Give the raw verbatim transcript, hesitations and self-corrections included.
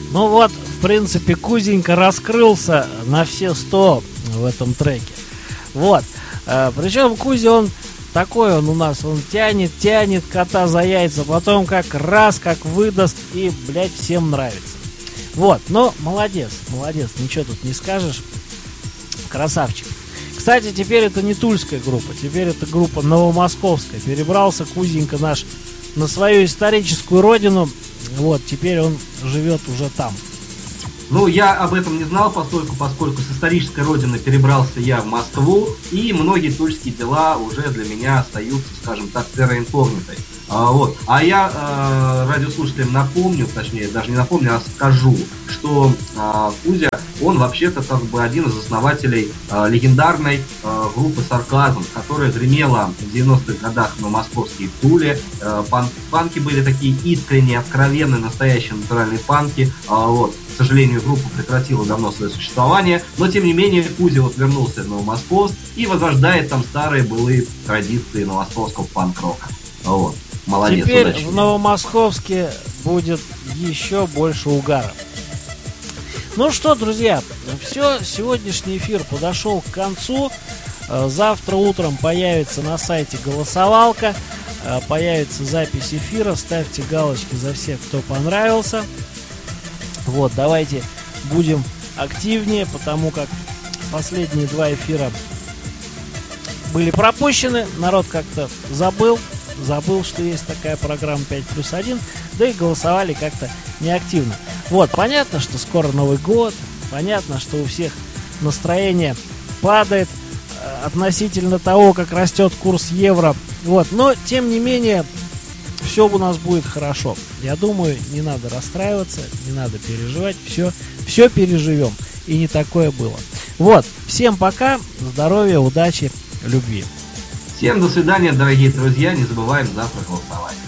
Ну вот, в принципе, Кузенька раскрылся на все сто в этом треке. Вот. А, причем Кузя, он такой он у нас, он тянет, тянет кота за яйца, потом как раз, как выдаст, и, блядь, всем нравится. Вот, но молодец, молодец, ничего тут не скажешь. Красавчик. Кстати, теперь это не тульская группа, теперь это группа новомосковская. Перебрался Кузенька наш на свою историческую родину. Вот, теперь он живет уже там. Ну, я об этом не знал, поскольку, поскольку с исторической родины перебрался я в Москву, и многие тульские дела уже для меня остаются, скажем так, терра инкогнитой. А, вот. а я э, радиослушателям напомню, точнее, даже не напомню, а скажу, что э, Кузя, он вообще-то как бы один из основателей э, легендарной э, группы «Сарказм», которая гремела в девяностых годах на московские Туле. Э, пан- панки были такие искренние, откровенные, настоящие натуральные панки. Э, вот. К сожалению, группа прекратила давно свое существование, но тем не менее Кузя вот вернулся в Новомосковск и возрождает там старые былые традиции новомосковского панк-рока. Вот. Молодец, теперь удачи. В Новомосковске будет еще больше угара. Ну что, друзья, все, сегодняшний эфир подошел к концу. Завтра утром появится на сайте голосовалка, появится запись эфира. Ставьте галочки за всех, кто понравился. Вот, давайте будем активнее, потому как последние два эфира были пропущены. Народ как-то забыл, забыл, что есть такая программа пять плюс один, да и голосовали как-то неактивно. Вот, понятно, что скоро Новый год, понятно, что у всех настроение падает э, относительно того, как растет курс евро. Вот, но, тем не менее, все у нас будет хорошо. Я думаю, не надо расстраиваться, не надо переживать, все, все переживем. И не такое было. Вот, всем пока, здоровья, удачи, любви. Всем до свидания, дорогие друзья, не забываем завтра голосовать.